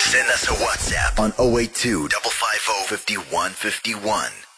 Send us a WhatsApp on 082 550 5151.